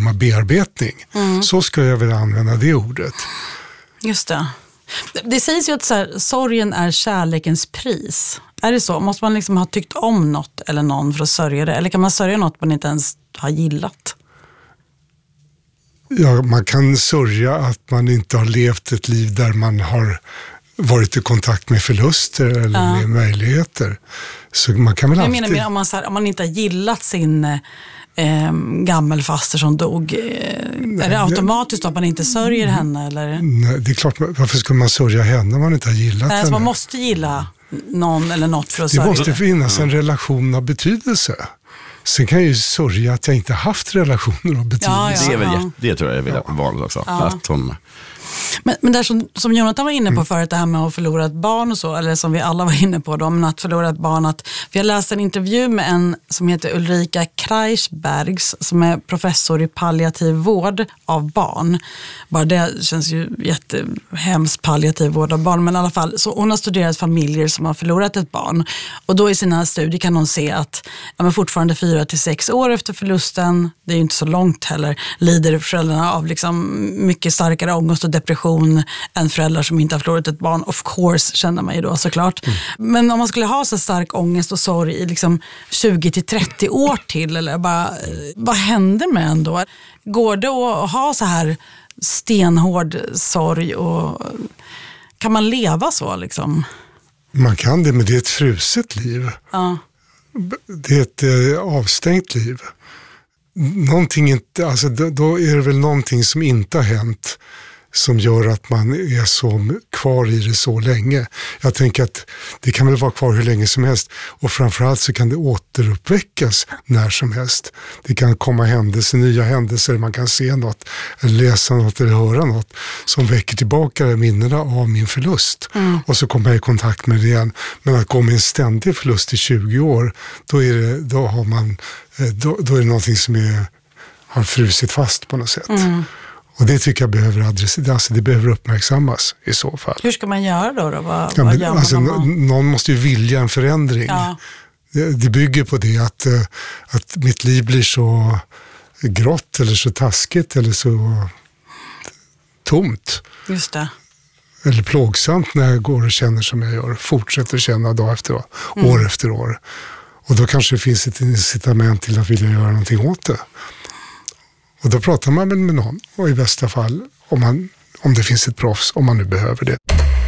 form av bearbetning. Så ska jag väl använda det ordet. Just det. Det sägs ju att så här, sorgen är kärlekens pris. Är det så? Måste man liksom ha tyckt om något eller någon för att sörja det? Eller kan man sörja något man inte ens har gillat? Ja, man kan sörja att man inte har levt ett liv där man har varit i kontakt med förluster eller med möjligheter. Så man kan väl alltid... Jag menar om man inte har gillat sin gammelfaster som dog. Är det automatiskt att man inte sörjer henne? Eller? Nej, det är klart, varför skulle man sörja henne om man inte har gillat henne? Så man måste gilla någon eller något för att sörja. Det måste finnas en relation av betydelse. Sen kan jag ju sörja att jag inte haft relationer av betydelse. Det är väl det tror jag är vanligt också. Att hon... Men där som Jonathan var inne på förut, det här med att förlora ett barn och så, eller som vi alla var inne på då, men att förlora ett barn. Vi har läst en intervju med en som heter Ulrika Kreisbergs som är professor i palliativ vård av barn. Bara det känns ju jättehemskt, palliativ vård av barn, men i alla fall, så hon har studerat familjer som har förlorat ett barn. Och då i sina studier kan hon se att fortfarande 4 till 6 år efter förlusten, det är ju inte så långt heller, lider föräldrarna av liksom mycket starkare ångest och depression än föräldrar som inte har förlorat ett barn. Of course, känner man ju då såklart. Men om man skulle ha så stark ångest och sorg i liksom 20 till 30 år till, eller bara, vad händer med en då? Går det att ha så här stenhård sorg och kan man leva så liksom? Man kan det, men det är ett fruset liv. Ja. Det är ett avstängt liv. Någonting inte, alltså då är det väl någonting som inte har hänt som gör att man är så kvar i det så länge. Jag tänker att det kan väl vara kvar hur länge som helst, och framförallt så kan det återuppväckas när som helst. Det kan komma nya händelser, man kan se något, eller läsa något eller höra något som väcker tillbaka minnena av min förlust. Och så kommer jag i kontakt med det igen. Men att gå med en ständig förlust i 20 år, då är det någonting som har frusit fast på något sätt. Och det tycker jag behöver adresseras, alltså det behöver uppmärksammas i så fall. Hur ska man göra då? Vad gör man? Någon måste ju vilja en förändring. Ja. Det bygger på det att mitt liv blir så grått eller så taskigt eller så tomt. Just det. Eller plågsamt när jag går och känner som jag gör. Fortsätter känna dag efter dag, år efter år. Och då kanske det finns ett incitament till att vilja göra någonting åt det. Och då pratar man väl med någon, och i bästa fall om det finns ett proffs, om man nu behöver det.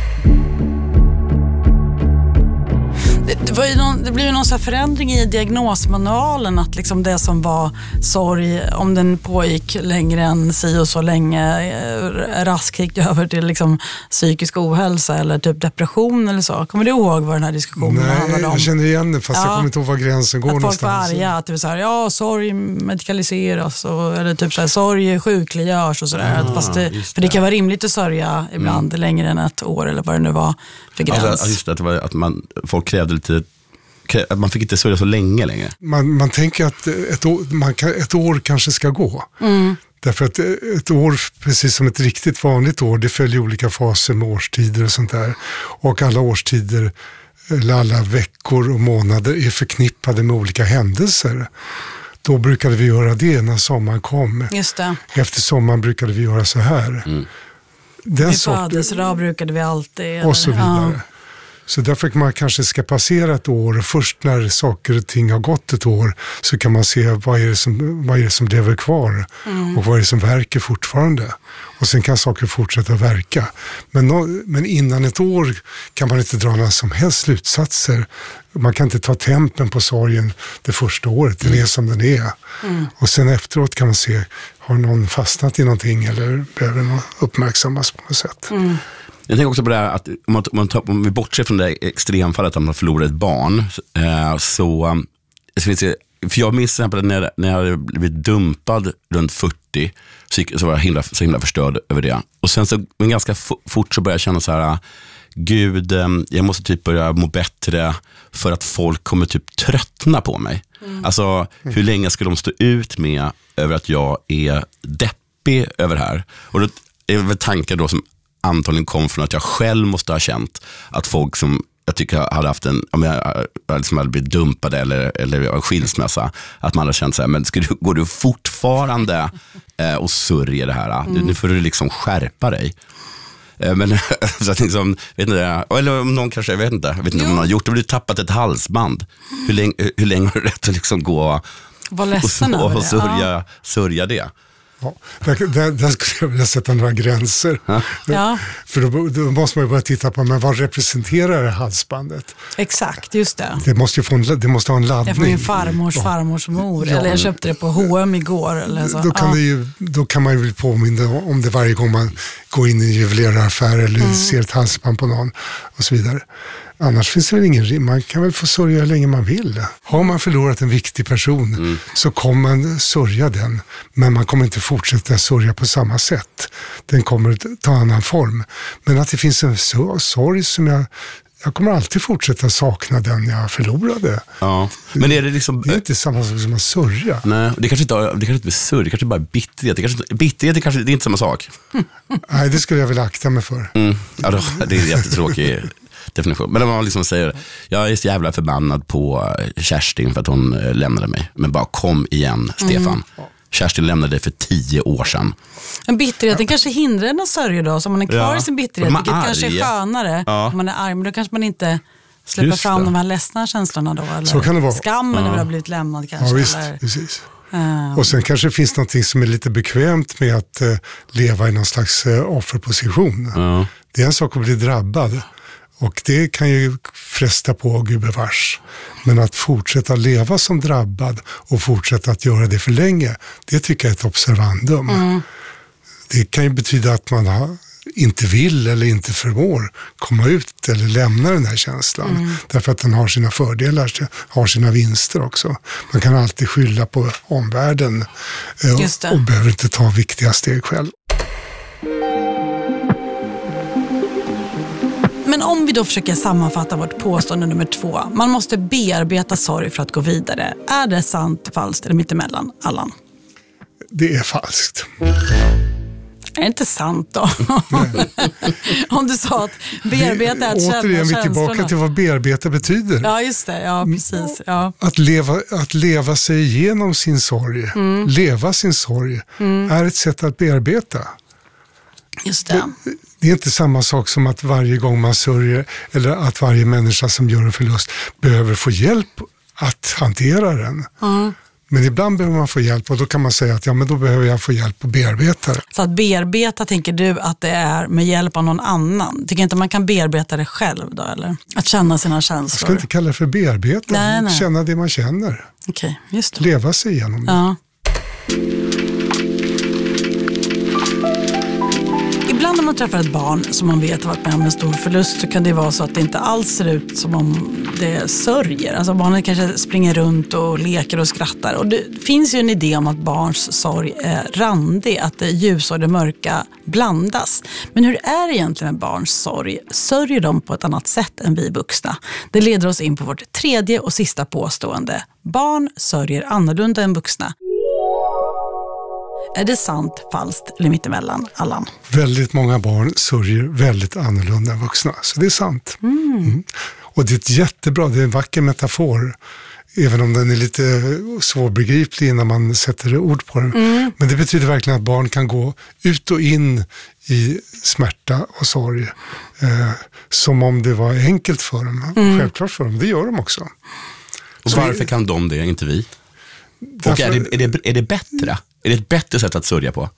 Det blev ju någon så här förändring i diagnosmanualen, att liksom det som var sorg, om den pågick längre än si och så länge, raskt gick över till liksom psykisk ohälsa eller typ depression eller så. Kommer du ihåg vad den här diskussionen handlade om? Nej, jag känner igen det, fast jag kommer inte ihåg var gränsen går någonstans. Att folk var arga, att det var så här, sorg medikaliseras eller typ så här, sorg sjukliggörs och sådär. För det kan vara rimligt att sörja ibland längre än ett år eller vad det nu var för gräns. Alltså, just att folk krävde lite, att man fick inte sörja så länge längre. Man tänker att ett år kanske ska gå. Därför att ett år, precis som ett riktigt vanligt år, det följer olika faser med årstider och sånt där. Och alla årstider, eller alla veckor och månader är förknippade med olika händelser. Då brukade vi göra det när sommaren kom. Just det. Efter sommaren brukade vi göra så här. Vid födelsedag brukade vi alltid. Och så vidare. Ja. Så därför man kanske ska passera ett år, och först när saker och ting har gått ett år så kan man se vad är det som lever kvar och vad är det som verkar fortfarande. Och sen kan saker fortsätta verka. Men innan ett år kan man inte dra några som helst slutsatser. Man kan inte ta tempen på sorgen det första året, den är som den är. Och sen efteråt kan man se, har någon fastnat i någonting eller behöver något uppmärksammas på något sätt. Jag tänker också på det här att om vi bortser från det extremfallet att man förlorar ett barn, så finns det, för jag minns till exempel när jag hade blivit dumpad runt 40, så var jag så himla förstörd över det. Och sen så ganska fort så började jag känna så här, gud, jag måste typ börja må bättre för att folk kommer typ tröttna på mig. Alltså hur länge ska de stå ut med över att jag är deppig över det här? Och då är det tankar då som antagligen kom från att jag själv måste ha känt att folk som jag tycker jag hade haft om jag liksom hade blivit dumpad eller skilsmässa, att man hade känt så här, men går du fortfarande och sörjer det här? Nu får du liksom skärpa dig. Men så att liksom, vet inte, eller om någon kanske, jag vet inte om någon har gjort det, blivit tappat ett halsband. Hur länge har du rätt att liksom gå och sörja det? Ja, där skulle jag vilja sätta några gränser. Ja. För då måste man ju börja titta på, men vad representerar det halsbandet? Exakt, just det. Det måste ha en laddning. Jag får min farmors mor, eller jag köpte det på H&M igår. Eller så. Då kan man ju bli påminna om det varje gång man går in i en juveleraffär eller ser ett halsband på någon och så vidare. Annars finns det väl ingen, man kan väl få sörja hur länge man vill. Har man förlorat en viktig person så kommer man sörja den, men man kommer inte fortsätta sörja på samma sätt. Den kommer ta annan form. Men att det finns en sorg som jag kommer alltid fortsätta sakna den jag förlorade. Ja. Men är det liksom... Det är inte samma sak som att sörja. Nej, det kanske inte är sörja, det kanske bara är bitterhet. Bitterhet är inte samma sak. Nej, det skulle jag vilja akta mig för. Ja, det är jättetråkigt. Definition. Men om man liksom säger, jag är så jävla förbannad på Kerstin för att hon lämnade mig. Men bara kom igen, Stefan. Kerstin lämnade dig för 10 år sedan. Men bitterheten kanske hindrar en att sörja då, så man är kvar i sin bitterhet, vilket kanske är skönare. Om man är arg, men då kanske man inte släpper fram de här ledsna känslorna då. Eller så kan det vara. Skammen över att ha blivit lämnad kanske. Ja, visst, eller... precis. Och sen kanske det finns något som är lite bekvämt med att leva i någon slags offerposition. Det är en sak att bli drabbad. Och det kan ju fresta på gubevars. Men att fortsätta leva som drabbad och fortsätta att göra det för länge, det tycker jag är ett observandum. Det kan ju betyda att man inte vill eller inte förmår komma ut eller lämna den här känslan. Därför att den har sina fördelar, har sina vinster också. Man kan alltid skylla på omvärlden och behöver inte ta viktiga steg själv. Men om vi då försöker sammanfatta vårt påstående nummer 2. Man måste bearbeta sorg för att gå vidare. Är det sant, falskt eller mittemellan, Allan? Det är falskt. Är det inte sant då? Om du sa att bearbeta är att känna återigen, vi är tillbaka till vad bearbeta betyder. Ja, just det. Ja, precis. Ja. Att leva sig igenom sin sorg, leva sin sorg, är ett sätt att bearbeta. Just det. Det är inte samma sak som att varje gång man sörjer eller att varje människa som gör en förlust behöver få hjälp att hantera den. Men ibland behöver man få hjälp och då kan man säga att men då behöver jag få hjälp att bearbeta det. Så att bearbeta, tänker du att det är med hjälp av någon annan? Tycker inte man kan bearbeta det själv då, eller? Att känna sina känslor? Jag ska inte kalla det för bearbeta. Nej. Känna det man känner. Okej, just det. Leva sig igenom det. Ja. Ibland när man träffar ett barn som man vet har varit med om en stor förlust, så kan det vara så att det inte alls ser ut som om det sörjer. Alltså barnet kanske springer runt och leker och skrattar. Och det finns ju en idé om att barns sorg är randig, att det ljusa och det mörka blandas. Men hur är det egentligen med barns sorg? Sörjer de på ett annat sätt än vi vuxna? Det leder oss in på vårt 3:e och sista påstående. Barn sörjer annorlunda än vuxna. Är det sant, falskt eller mittemellan, Allan? Väldigt många barn sörjer väldigt annorlunda än vuxna, så det är sant. Och det är ett jättebra, det är en vacker metafor, även om den är lite svårbegriplig när man sätter ord på den. Men det betyder verkligen att barn kan gå ut och in i smärta och sorg som om det var enkelt för dem. Självklart för dem, det gör de också. Och varför kan de det, inte vi? Och är det bättre? Är det ett bättre sätt att sörja på?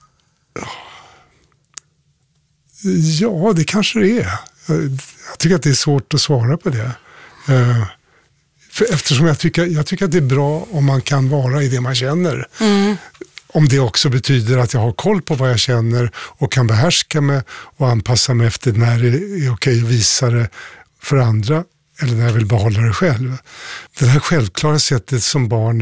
Ja, det kanske det är. Jag tycker att det är svårt att svara på det. Eftersom jag tycker att det är bra om man kan vara i det man känner. Om det också betyder att jag har koll på vad jag känner och kan behärska mig och anpassa mig efter när det är okej att visa det för andra eller när jag vill behålla det själv. Det här självklara sättet som barn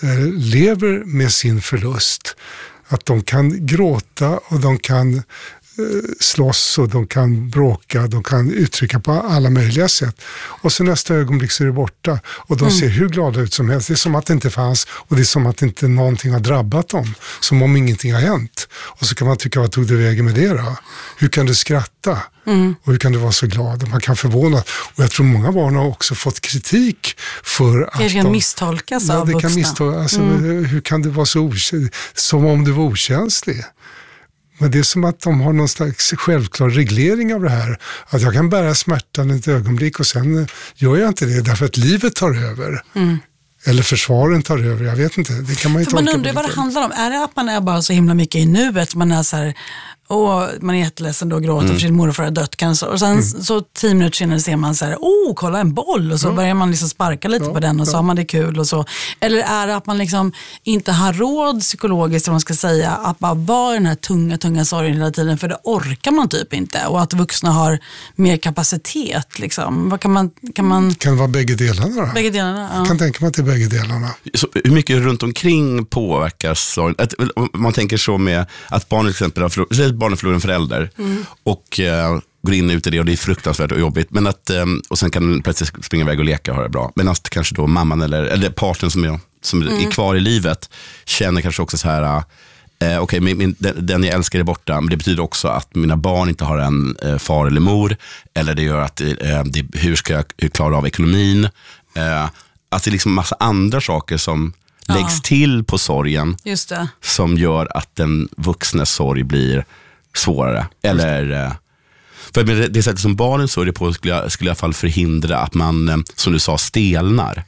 lever med sin förlust, att de kan gråta och de kan slåss och de kan bråka, de kan uttrycka på alla möjliga sätt. Och så nästa ögonblick så är det borta. Och de ser hur glada ut som helst. Det är som att det inte fanns och det är som att inte någonting har drabbat dem. Som om ingenting har hänt. Och så kan man tycka, vad tog det vägen med det då? Hur kan du skratta? Och hur kan du vara så glad? Och man kan förvåna. Och jag tror många barn har också fått kritik för att det kan misstolkas av vuxna. Alltså, hur kan du vara så som om du var okänslig? Men det är som att de har någon slags självklar reglering av det här. Att jag kan bära smärtan ett ögonblick och sen gör jag inte det därför att livet tar över. Eller försvaren tar över, jag vet inte. Det kan man ju tolka. Man undrar vad det handlar om. Är det att man är bara så himla mycket i nuet? Man är så här, och man är jätteledsen då och gråter för sin morfar har dött cancer. Och sen så 10 minuter senare ser man så här, kolla en boll. Och så börjar man liksom sparka lite på den och så har man det kul och så. Eller är det att man liksom inte har råd psykologiskt, som man ska säga, att bara vara den här tunga sorgen hela tiden, för det orkar man typ inte. Och att vuxna har mer kapacitet liksom. Vad kan det vara bägge delarna då? Bägge delarna, ja. Jag kan tänka mig att det är bägge delarna. Så hur mycket runt omkring påverkas sorgen? Man tänker så med att barn till exempel barnen förlorar en förälder och går in ut i det och det är fruktansvärt och jobbigt, men att, och sen kan den plötsligt springa iväg och leka och ha det bra. Men att kanske då mamman eller partnern som är kvar i livet känner kanske också så här, okej, den jag älskar är borta, men det betyder också att mina barn inte har en far eller mor, eller det gör att hur ska jag klara av ekonomin, att det är liksom massa andra saker som läggs till på sorgen. Just det. Som gör att den vuxnes sorg blir svårare. Eller, för det sättet som barnen sörjer på skulle i alla fall förhindra att man, som du sa, stelnar.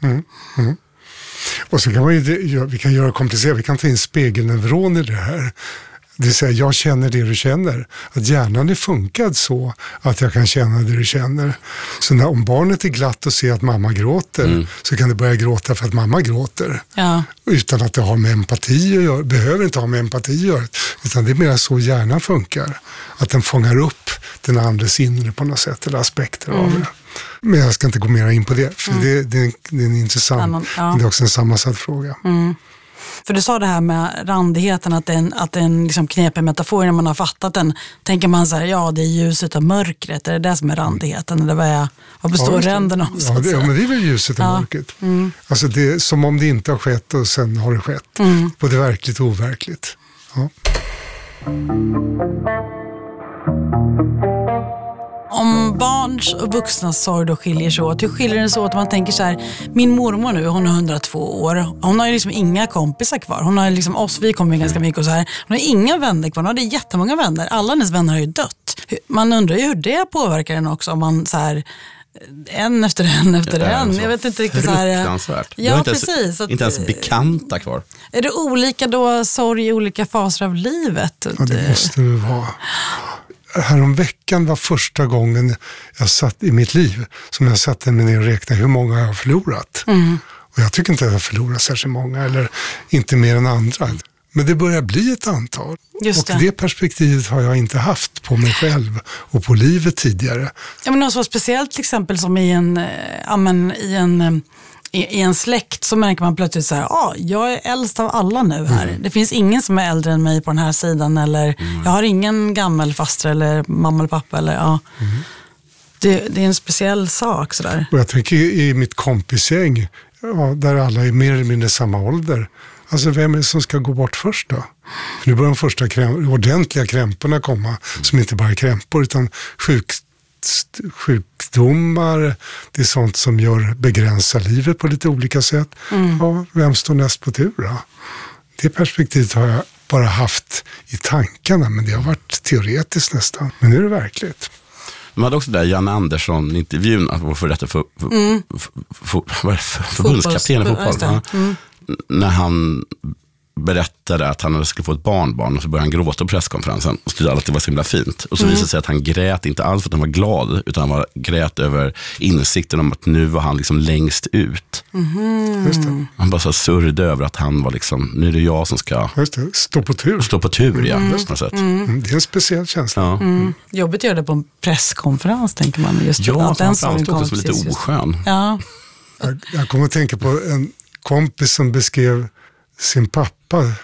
Och så kan vi kan göra komplicerat, vi kan ta in spegelneuron i det här. Det vill säga, jag känner det du känner. Att hjärnan är funkad så att jag kan känna det du känner. Så om barnet är glatt och ser att mamma gråter så kan det börja gråta för att mamma gråter. Ja. Utan att det har med empati att göra. Behöver inte ha med empati att göra. Utan det är mer så hjärnan funkar. Att den fångar upp den andres inre på något sätt. Eller aspekter av det. Men jag ska inte gå mer in på det. För det är en intressant, det är också en sammansatt fråga. För du sa det här med randigheten, att det är en liksom knepig metafor. När man har fattat den, tänker man så här, ja, det är ljuset och mörkret. Är det som är randigheten? Eller vad består ränderna av? Ja, men det är väl ljuset och mörkret. Alltså det är som om det inte har skett och sen har det skett. Både verkligt och overkligt. Ja. Om barns och vuxnas sorg då skiljer sig åt. Hur skiljer det sig åt om man tänker så här, min mormor nu, hon är 102 år. Hon har ju liksom inga kompisar kvar. Hon har liksom oss, vi kommer ganska mycket och så här. Hon har inga vänner kvar. Hon hade jättemånga vänner. Alla hennes vänner har ju dött. Man undrar ju hur det påverkar en också om man så här, en efter en. Jag vet inte riktigt så här. Fruktansvärt. Ja, precis. Inte ens bekanta kvar. Är det olika då sorg i olika faser av livet? Ja, det måste det vara. Häromveckan var första gången jag satt i mitt liv som jag satte mig ner och räknade hur många jag har förlorat. Och jag tycker inte att jag har förlorat särskilt många, eller inte mer än andra. Men det börjar bli ett antal. Just och det perspektivet har jag inte haft på mig själv och på livet tidigare. Ja, men så speciellt till exempel som i en släkt så märker man plötsligt så här, jag är äldst av alla nu här. Det finns ingen som är äldre än mig på den här sidan, eller jag har ingen gammal faster eller mamma eller pappa eller det är en speciell sak sådär. Och jag tänker i mitt kompisgäng, där alla är mer eller mindre samma ålder. Alltså vem är det som ska gå bort först då? För nu börjar de första ordentliga krämporna komma, som inte bara är krämpor utan sjukdomar, det är sånt som begränsar livet på lite olika sätt. Ja, vem står näst på tur då? Det perspektivet har jag bara haft i tankarna, men det har varit teoretiskt nästan. Men nu är det verkligt. De hade också där Jan Andersson-intervjun, att vår fördetta förbundskapten i fotboll. När han berättade att han skulle få ett barnbarn, och så började han gråta på presskonferensen och trodde att det var så himla fint. Och så visade det sig att han grät inte alls för att han var glad, utan han grät över insikten om att nu var han liksom längst ut. Just det. Han bara så surrade över att han var liksom, nu är det jag som ska stå på tur. Stå på tur, ja. Det är en speciell känsla. Ja. Jobbigt att göra det på en presskonferens, tänker man. Just ja, han framstod också som lite oskön. Ja. Jag kommer att tänka på en kompis som beskrev sin pappa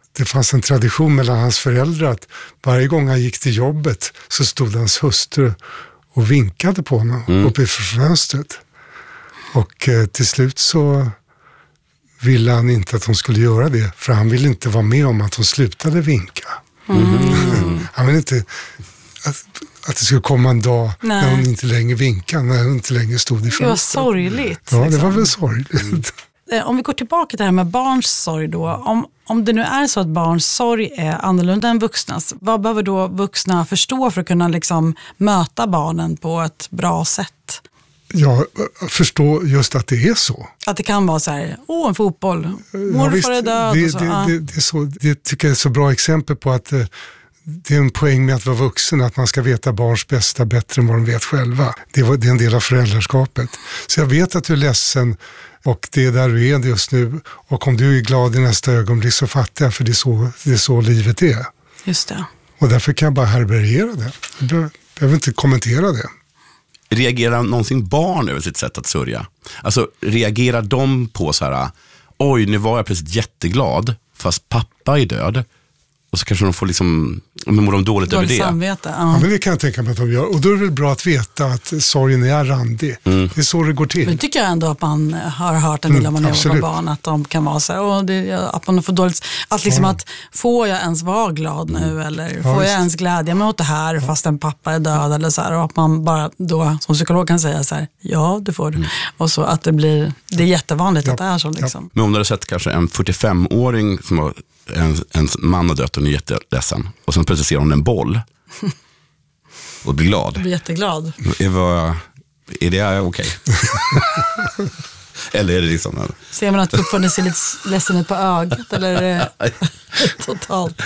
det fanns en tradition mellan hans föräldrar att varje gång han gick till jobbet så stod hans hustru och vinkade på honom uppe i fönstret. Och till slut så ville han inte att hon skulle göra det, för han ville inte vara med om att hon slutade vinka. Han ville inte att det skulle komma en dag när hon inte längre vinkade, när hon inte längre stod i fönstret. Det var sorgligt. Ja, det var väl sorgligt. Om vi går tillbaka till det här med barns sorg då. Om det nu är så att barns sorg är annorlunda än vuxnas, vad behöver då vuxna förstå för att kunna liksom möta barnen på ett bra sätt? Jag förstår just att det är så. Att det kan vara så här, en fotboll, morfar är död. Det tycker jag är ett så bra exempel på att det är en poäng med att vara vuxen, att man ska veta barns bästa bättre än vad de vet själva. Det är en del av föräldraskapet. Så jag vet att du är ledsen och det är där du är just nu. Och om du är glad i nästa ögonblick så fattar jag, för det är så livet är. Just det. Och därför kan jag bara härbärgera det. Jag behöver inte kommentera det. Reagerar någonsin barn över sitt sätt att sörja? Alltså reagerar de på så här, oj nu var jag plötsligt jätteglad fast pappa är död? Och så kanske de får liksom, mår de dåligt över det. Samvete, ja, men det kan jag tänka mig att de gör. Och då är det väl bra att veta att sorgen är randig. Det är så det går till. Men tycker jag ändå att man har hört en del om man är barn, att de kan vara så här, att man får dåligt, att liksom att får jag ens vara glad nu eller får jag ens glädja mig åt det här fast en pappa är död eller så här, och att man bara då som psykolog kan säga så här, ja det får du. Och så att det är jättevanligt att det är så liksom. Men om du hade sett kanske en 45-åring som har en man har dött och är jätteledsen och sen plötsligt ser hon en boll och blir glad. Jag blir jätteglad. Är det okej? Eller är det liksom... Ser man att fortfarande ser lite ledsen ut på ögat eller är det totalt?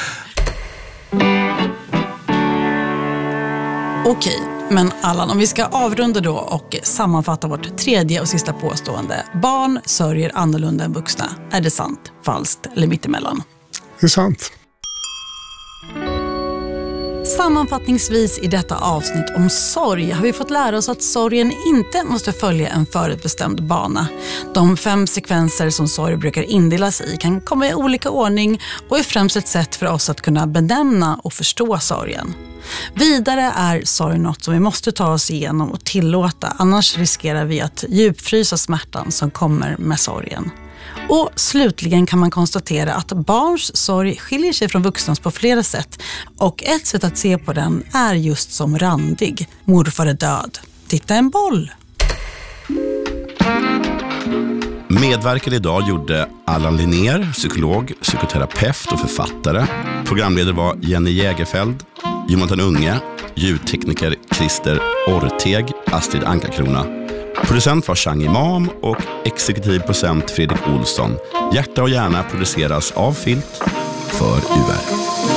Okej, men Allan, om vi ska avrunda då och sammanfatta vårt tredje och sista påstående. Barn sörjer annorlunda än vuxna. Är det sant, falskt eller mittemellan? Det är sant. Sammanfattningsvis i detta avsnitt om sorg har vi fått lära oss att sorgen inte måste följa en förutbestämd bana. De 5 sekvenser som sorg brukar indelas i kan komma i olika ordning och är främst ett sätt för oss att kunna benämna och förstå sorgen. Vidare är sorg något som vi måste ta oss igenom och tillåta, annars riskerar vi att djupfrysa smärtan som kommer med sorgen. Och slutligen kan man konstatera att barns sorg skiljer sig från vuxnas på flera sätt. Och ett sätt att se på den är just som randig. Morfar är död. Titta en boll. Medverkade idag gjorde Allan Linnér, psykolog, psykoterapeut och författare. Programledare var Jenny Jägerfeld, Jonathan Unge, ljudtekniker Christer Orteg, Astrid Ankarkrona. Producent var Chang Imam och exekutiv producent Fredrik Olsson. Hjärta och hjärna produceras av Filt för UR.